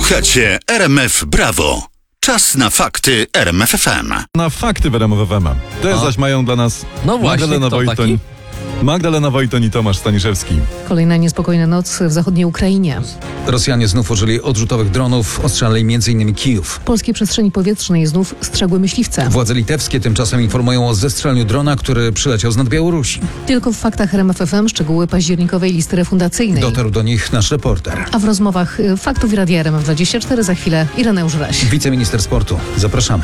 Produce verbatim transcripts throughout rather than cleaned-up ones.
Słuchacie R M F Brawo. Czas na fakty R M F F M. Na fakty w R M F F M. Te O. zaś mają dla nas No właśnie, Magdalena kto Wojtoń. taki? Magdalena Wojtoń i Tomasz Staniszewski. Kolejna niespokojna noc w zachodniej Ukrainie. Rosjanie znów użyli odrzutowych dronów, ostrzelali między innymi Kijów. W polskiej przestrzeni powietrznej znów strzegły myśliwce. Władze litewskie tymczasem informują o zestrzeleniu drona, który przyleciał z nad Białorusi. Tylko w faktach R M F F M szczegóły październikowej listy refundacyjnej. Dotarł do nich nasz reporter. A w rozmowach y, faktów i Radia R M F dwadzieścia cztery za chwilę Ireneusz Raś. Wiceminister sportu. Zapraszamy.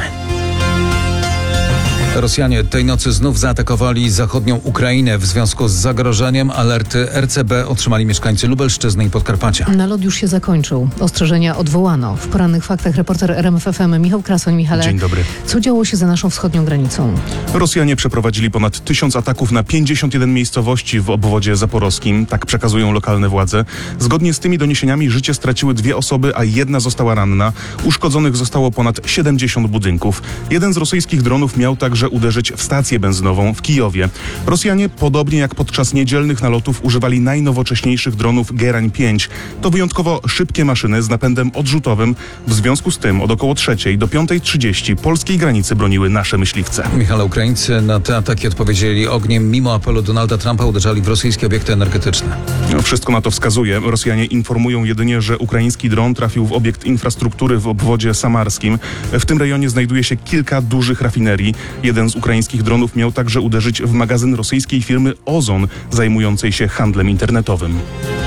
Rosjanie tej nocy znów zaatakowali zachodnią Ukrainę. W związku z zagrożeniem alerty R C B otrzymali mieszkańcy Lubelszczyzny i Podkarpacia. Nalot już się zakończył. Ostrzeżenia odwołano. W porannych faktach reporter R M F F M Michał Krasoń. Michale, Dzień dobry. co działo się za naszą wschodnią granicą? Rosjanie przeprowadzili ponad tysiąc ataków na pięćdziesiąt jeden miejscowości w obwodzie zaporowskim. Tak przekazują lokalne władze. Zgodnie z tymi doniesieniami życie straciły dwie osoby, a jedna została ranna. Uszkodzonych zostało ponad siedemdziesiąt budynków. Jeden z rosyjskich dronów miał także uderzyć w stację benzynową w Kijowie. Rosjanie, podobnie jak podczas niedzielnych nalotów, używali najnowocześniejszych dronów Gerań pięć. To wyjątkowo szybkie maszyny z napędem odrzutowym. W związku z tym od około trzeciej do piątej trzydzieści polskiej granicy broniły nasze myśliwce. Michale, Ukraińcy na te ataki odpowiedzieli ogniem. Mimo apelu Donalda Trumpa uderzali w rosyjskie obiekty energetyczne. No, wszystko na to wskazuje. Rosjanie informują jedynie, że ukraiński dron trafił w obiekt infrastruktury w obwodzie samarskim. W tym rejonie znajduje się kilka dużych rafinerii. Jeden z ukraińskich dronów miał także uderzyć w magazyn rosyjskiej firmy Ozon, zajmującej się handlem internetowym.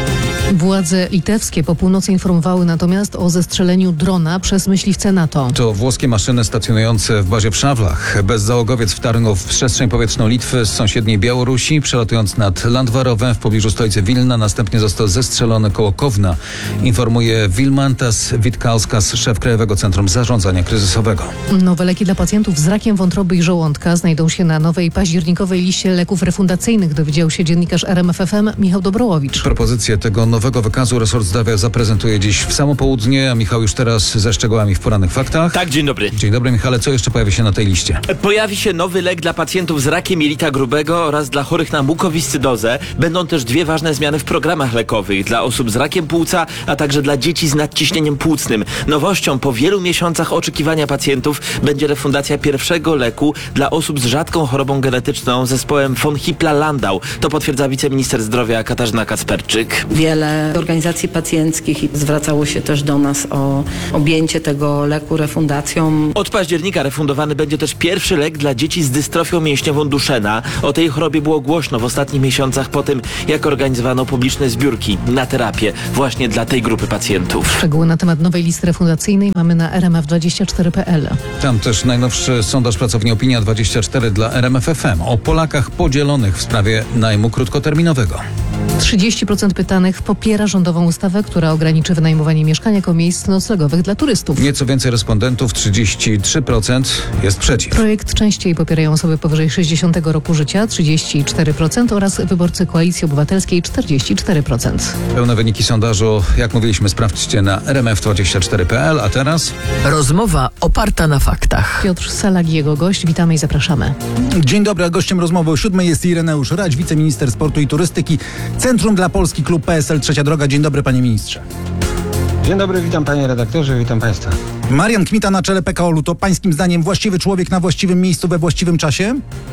Władze litewskie po północy informowały natomiast o zestrzeleniu drona przez myśliwce NATO. To włoskie maszyny stacjonujące w bazie w Szawlach. Bezzałogowiec wtargnął w przestrzeń powietrzną Litwy z sąsiedniej Białorusi, przelatując nad Landwarowem w pobliżu stolicy Wilna. Następnie został zestrzelony koło Kowna. Informuje Vilmantas Witkauskas, szef Krajowego Centrum Zarządzania Kryzysowego. Nowe leki dla pacjentów z rakiem wątroby i żołądka znajdą się na nowej październikowej liście leków refundacyjnych, dowiedział się dziennikarz R M F F M Michał Dobrołowicz. Propozycję tego nowego wykazu resort zdrowia zaprezentuje dziś w samo południe, a Michał już teraz ze szczegółami w porannych faktach. Tak, dzień dobry. Dzień dobry, Michale. Co jeszcze pojawi się na tej liście? Pojawi się nowy lek dla pacjentów z rakiem jelita grubego oraz dla chorych na mukowiscydozę. Będą też dwie ważne zmiany w programach lekowych dla osób z rakiem płuca, a także dla dzieci z nadciśnieniem płucnym. Nowością po wielu miesiącach oczekiwania pacjentów będzie refundacja pierwszego leku dla osób z rzadką chorobą genetyczną zespołem von Hippla-Landau. To potwierdza wiceminister zdrowia Katarzyna Kacperczyk. Wiele organizacji pacjenckich zwracało się też do nas o objęcie tego leku refundacją. Od października refundowany będzie też pierwszy lek dla dzieci z dystrofią mięśniową Duchenne. O tej chorobie było głośno w ostatnich miesiącach po tym, jak organizowano publiczne zbiórki na terapię właśnie dla tej grupy pacjentów. Szczegóły na temat nowej listy refundacyjnej mamy na R M F dwadzieścia cztery kropka p l. Tam też najnowszy sondaż pracowni Opinia dwadzieścia cztery dla R M F F M o Polakach podzielonych w sprawie najmu krótkoterminowego. trzydzieści procent pytanych popiera rządową ustawę, która ograniczy wynajmowanie mieszkań jako miejsc noclegowych dla turystów. Nieco więcej respondentów, trzydzieści trzy procent, jest przeciw. Projekt częściej popierają osoby powyżej sześćdziesiątego roku życia, trzydzieści cztery procent, oraz wyborcy Koalicji Obywatelskiej, czterdzieści cztery procent. Pełne wyniki sondażu, jak mówiliśmy, sprawdźcie na R M F dwadzieścia cztery kropka p l, a teraz... Rozmowa oparta na faktach. Piotr Salak i jego gość, witamy i zapraszamy. Dzień dobry, a gościem rozmowy o siódmej jest Ireneusz Raś, wiceminister sportu i turystyki, Centrum dla Polski, Klub P S L Trzecia Droga. Dzień dobry, panie ministrze. Dzień dobry, witam panie redaktorze, witam państwa. Marian Kmita na czele P K O L u to pańskim zdaniem właściwy człowiek na właściwym miejscu we właściwym czasie?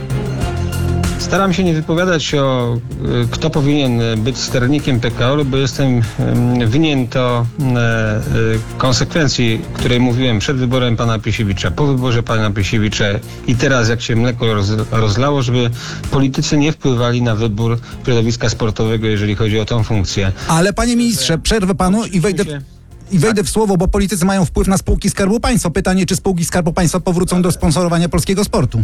Staram się nie wypowiadać o y, kto powinien być sternikiem P K O L u, bo jestem y, winien to y, y, konsekwencji, której mówiłem przed wyborem pana Piesiewicza, po wyborze pana Piesiewicza i teraz, jak się mleko roz, rozlało, żeby politycy nie wpływali na wybór środowiska sportowego, jeżeli chodzi o tą funkcję. Ale panie ministrze, przerwę panu i wejdę... I wejdę w słowo, bo politycy mają wpływ na spółki Skarbu Państwa. Pytanie, czy spółki Skarbu Państwa powrócą do sponsorowania polskiego sportu?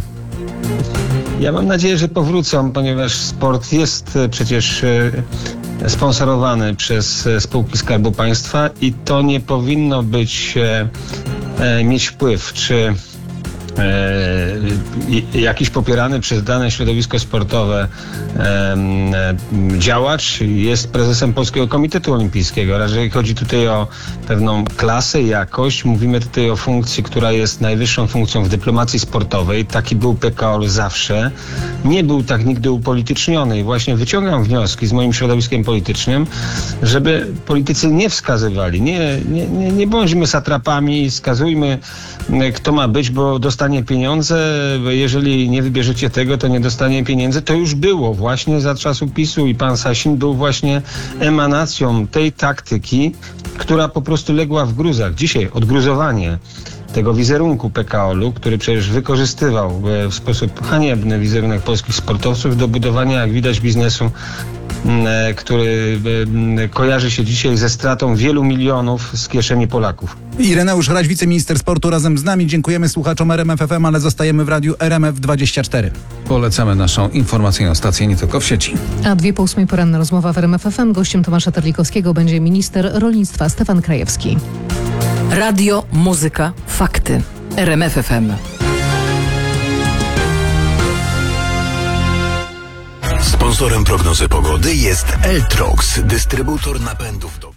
Ja mam nadzieję, że powrócą, ponieważ sport jest przecież sponsorowany przez spółki Skarbu Państwa i to nie powinno być, mieć wpływ, czy e, jakiś popierany przez dane środowisko sportowe e, e, działacz jest prezesem Polskiego Komitetu Olimpijskiego. Raczej chodzi tutaj o pewną klasę, jakość. Mówimy tutaj o funkcji, która jest najwyższą funkcją w dyplomacji sportowej. Taki był P K O L zawsze. Nie był tak nigdy upolityczniony i właśnie wyciągam wnioski z moim środowiskiem politycznym, żeby politycy nie wskazywali, nie, nie, nie, nie bądźmy satrapami, wskazujmy, kto ma być, bo dostanie pieniądze, jeżeli nie wybierzecie tego, to nie dostanie pieniędzy. To już było właśnie za czasu PiSu i pan Sasin był właśnie emanacją tej taktyki, która po prostu legła w gruzach. Dzisiaj odgruzowanie tego wizerunku P K O L u, który przecież wykorzystywał w sposób haniebny wizerunek polskich sportowców do budowania, jak widać, biznesu, który kojarzy się dzisiaj ze stratą wielu milionów z kieszeni Polaków. Ireneusz Raś, wiceminister sportu, razem z nami. Dziękujemy słuchaczom R M F F M, ale zostajemy w radiu R M F dwadzieścia cztery. Polecamy naszą informacyjną stację nie tylko w sieci. A dwie po ósmej poranna rozmowa w R M F F M. Gościem Tomasza Terlikowskiego będzie minister rolnictwa Stefan Krajewski. Radio, muzyka, fakty. R M F F M. Sponsorem prognozy pogody jest Eltrox, dystrybutor napędów do